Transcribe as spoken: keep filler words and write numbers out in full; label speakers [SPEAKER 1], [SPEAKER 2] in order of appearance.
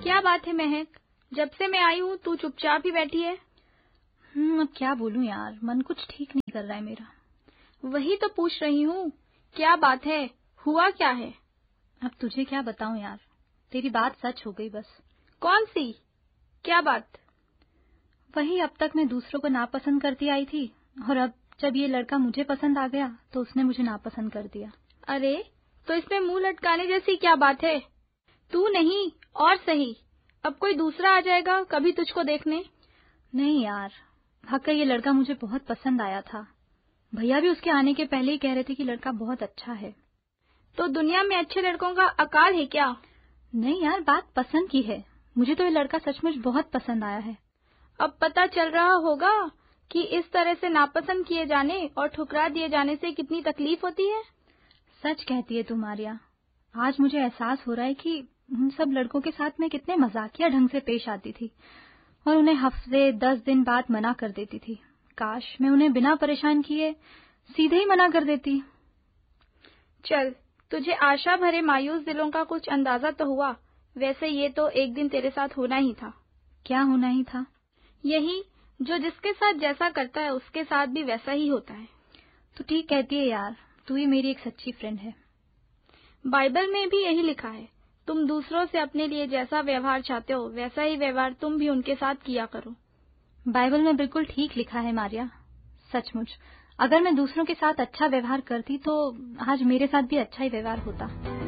[SPEAKER 1] क्या बात है महक, जब से मैं आई हूँ तू चुपचाप ही बैठी है।
[SPEAKER 2] हम्म अब क्या बोलूं यार, मन कुछ ठीक नहीं कर रहा है मेरा।
[SPEAKER 1] वही तो पूछ रही हूँ, क्या बात है, हुआ क्या है?
[SPEAKER 2] अब तुझे क्या बताऊं यार, तेरी बात सच हो गई बस।
[SPEAKER 1] कौन सी? क्या बात?
[SPEAKER 2] वही, अब तक मैं दूसरों को नापसंद करती आई थी और अब जब ये लड़का मुझे पसंद आ गया तो उसने मुझे नापसंद कर दिया।
[SPEAKER 1] अरे तो इसमें मुंह लटकाने जैसी क्या बात है? तू नहीं और सही, अब कोई दूसरा आ जाएगा कभी तुझको देखने।
[SPEAKER 2] नहीं यार, वाकई ये लड़का मुझे बहुत पसंद आया था। भैया भी उसके आने के पहले ही कह रहे थे कि लड़का बहुत अच्छा है।
[SPEAKER 1] तो दुनिया में अच्छे लड़कों का अकाल है क्या?
[SPEAKER 2] नहीं यार, बात पसंद की है। मुझे तो ये लड़का सचमुच बहुत पसंद आया है।
[SPEAKER 1] अब पता चल रहा होगा कि इस तरह से नापसंद किए जाने और ठुकरा दिए जाने से कितनी तकलीफ होती है।
[SPEAKER 2] सच कहती है तू मारिया। आज मुझे एहसास हो रहा है कि उन सब लड़कों के साथ मैं कितने मजाकिया ढंग से पेश आती थी और उन्हें हफ्ते दस दिन बाद मना कर देती थी। काश मैं उन्हें बिना परेशान किए सीधे ही मना कर देती।
[SPEAKER 1] चल, तुझे आशा भरे मायूस दिलों का कुछ अंदाजा तो हुआ। वैसे ये तो एक दिन तेरे साथ होना ही था।
[SPEAKER 2] क्या होना ही था?
[SPEAKER 1] यही, जो जिसके साथ जैसा करता है उसके साथ भी वैसा ही होता है।
[SPEAKER 2] तू ठीक कहती है यार, तू ही मेरी एक सच्ची फ्रेंड है।
[SPEAKER 1] बाइबल में भी यही लिखा है, तुम दूसरों से अपने लिए जैसा व्यवहार चाहते हो वैसा ही व्यवहार तुम भी उनके साथ किया करो।
[SPEAKER 2] बाइबल में बिल्कुल ठीक लिखा है मारिया। सचमुच, अगर मैं दूसरों के साथ अच्छा व्यवहार करती तो आज मेरे साथ भी अच्छा ही व्यवहार होता।